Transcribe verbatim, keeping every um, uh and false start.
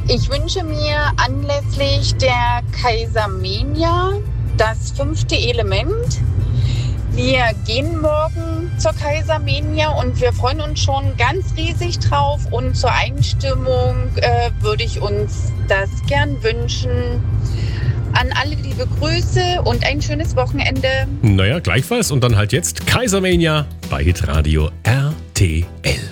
Ich wünsche mir anlässlich der Kaisermania das fünfte Element. Wir gehen morgen zur Kaisermania und wir freuen uns schon ganz riesig drauf. Und zur Einstimmung äh, würde ich uns das gern wünschen. An alle liebe Grüße und ein schönes Wochenende. Naja, gleichfalls. Und dann halt jetzt Kaisermania bei Hitradio R T L.